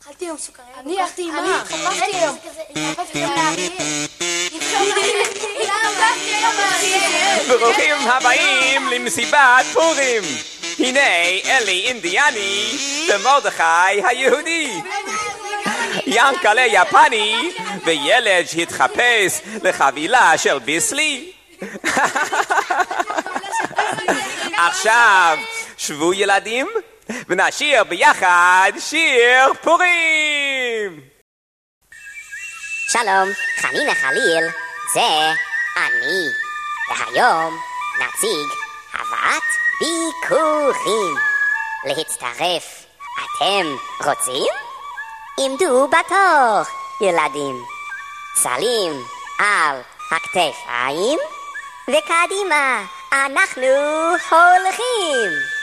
אכלתי היום סוכריה. אני אכלתי עם מה? התחפשתי היום. ברוכים הבאים למסיבת פורים. הנה אלי אינדיאני ומרדכי היהודי, ינקלה יפני וילד שהתחפש לחבילה של ביסלי. עכשיו שבו ילדים ונשיר ביחד שיר פורים. שלום, חנינה חליל, זה אני. והיום נציג הבאת ביקורים. להצטרף אתם רוצים? עמדו בתור, ילדים. סלים על הכתפיים וקדימה אנחנו הולכים.